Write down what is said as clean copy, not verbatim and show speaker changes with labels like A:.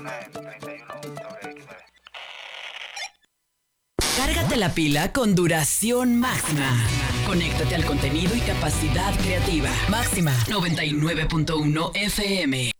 A: Luna en 31 sobre X9.
B: Cárgate la pila con duración máxima. Conéctate al contenido y capacidad creativa. Máxima 99.1 FM.